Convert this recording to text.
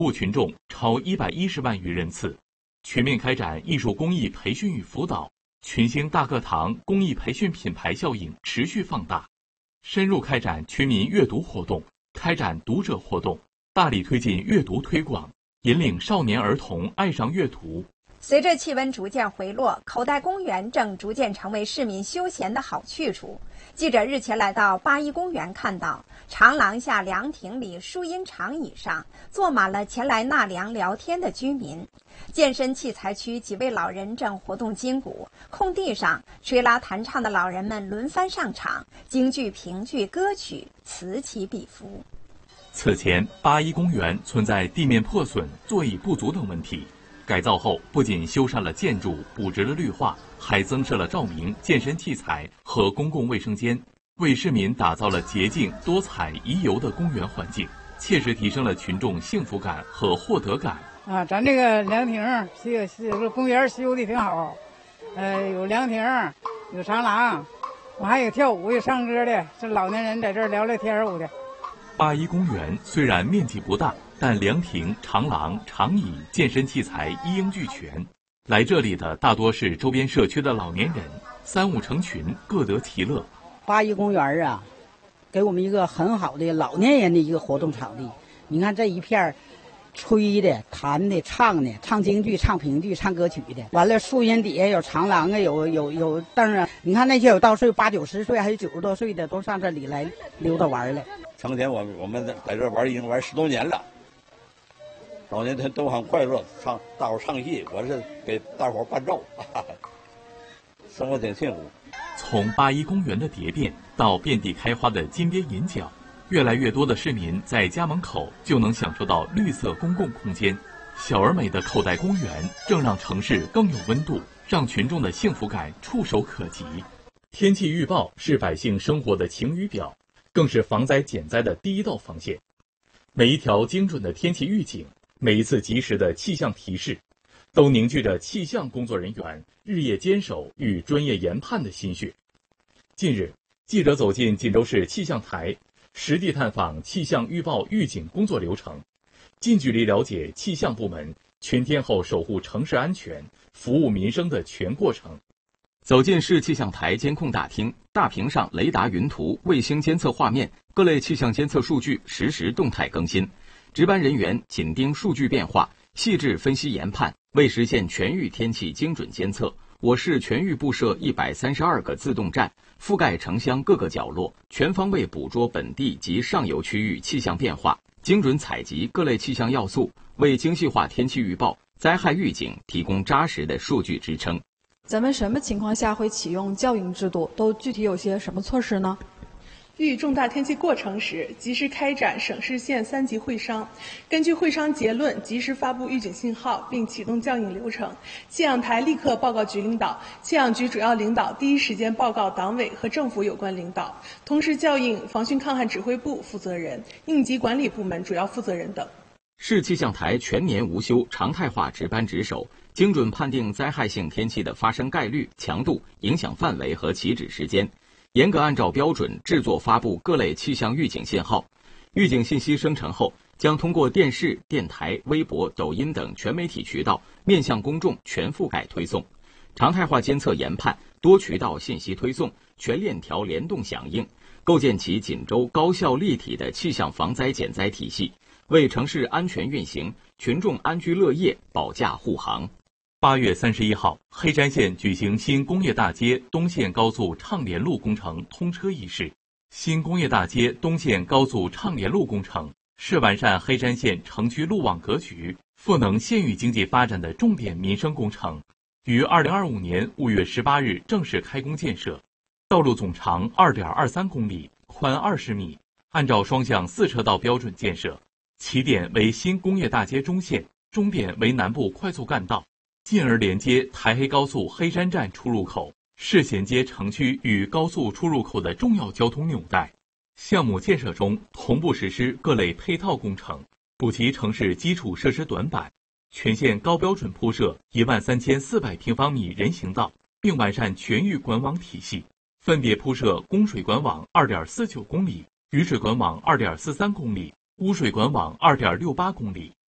务群众超110万余人次，全面开展艺术工艺培训与辅导，群星大课堂公益培训品牌效应持续放大，深入开展全民阅读活动，开展读者活动，大力推进阅读推广，引领少年儿童爱上阅读。 随着气温逐渐回落，口袋公园正逐渐成为市民休闲的好去处。记者日前来到八一公园，看到长廊下凉亭里树荫长椅上坐满了前来纳凉聊天的居民。健身器材区几位老人正活动筋骨，空地上吹拉弹唱的老人们轮番上场，京剧、评剧、歌曲此起彼伏。 此前，八一公园存在地面破损、座椅不足等问题。改造后，不仅修缮了建筑，布置了绿化，还增设了照明、健身器材和公共卫生间，为市民打造了洁净、多彩、宜游的公园环境，切实提升了群众幸福感和获得感。 咱这个凉亭公园修的挺好，有凉亭，有长廊，我还有跳舞、有唱歌的，这老年人在这儿聊聊天舞的。 八一公园虽然面积不大，但凉亭、长廊、长椅、健身器材一应俱全。来这里的大多是周边社区的老年人，三五成群，各得其乐。 八一公园啊，给我们一个很好的老年人的一个活动场地。你看这一片吹的、弹的、唱的，唱京剧、唱评剧、唱歌曲的。完了，树荫底下有长廊啊，有凳啊。你看那些有到岁80、90岁，还有90多岁的，都上这里来溜达玩来。 成天我们在这玩已经玩10多年了，老年人都很快乐，大伙唱戏，我是给大伙伴奏，生活挺幸福。 从八一公园的蝶变到遍地开花的金边银角，越来越多的市民在家门口就能享受到绿色公共空间。小而美的口袋公园正让城市更有温度，让群众的幸福感触手可及。天气预报是百姓生活的晴雨表，更是防灾减灾的第一道防线。每一条精准的天气预警，每一次及时的气象提示，都凝聚着气象工作人员日夜坚守与专业研判的心血。近日，记者走进锦州市气象台，实地探访气象预报预警工作流程，近距离了解气象部门全天候守护城市安全、服务民生的全过程。走进市气象台监控大厅，大屏上雷达云图、卫星监测画面，各类气象监测数据实时动态更新。值班人员紧盯数据变化，细致分析研判。为实现全域天气精准监测，我市全域布设132个自动站，覆盖城乡各个角落，全方位捕捉本地及上游区域气象变化，精准采集各类气象要素，为精细化天气预报、灾害预警提供扎实的数据支撑。 咱们什么情况下会启用校应制度？都具体有些什么措施呢？ 遇重大天气过程时，及时开展省市县3级会商，根据会商结论及时发布预警信号，并启动校应流程。气象台立刻报告局领导，气象局主要领导第一时间报告党委和政府有关领导，同时校应防汛抗旱指挥部负责人、应急管理部门主要负责人等。 市气象台全年无休，常态化值班值守，精准判定灾害性天气的发生概率、强度、影响范围和起止时间，严格按照标准制作发布各类气象预警信号。预警信息生成后，将通过电视、电台、微博、抖音等全媒体渠道面向公众全覆盖推送。常态化监测研判，多渠道信息推送，全链条联动响应，构建起锦州高效立体的气象防灾减灾体系，为城市安全运行、群众安居乐业保驾护航。8月31号，黑山县举行新工业大街东线高速畅联路工程通车仪式。新工业大街东线高速畅联路工程是完善黑山县城区路网格局、赋能县域经济发展的重点民生工程，于2025年5月18日正式开工建设。道路总长2.23公里，宽20米，按照双向4车道标准建设。起点为新工业大街中线，终点为南部快速干道，进而连接台黑高速黑山站出入口，是衔接城区与高速出入口的重要交通纽带。项目建设中同步实施各类配套工程，补齐城市基础设施短板，全县高标准铺设13400平方米人行道，并完善全域管网体系，分别铺设供水管网2.49公里、雨水管网2.43公里、污水管网2.68公里。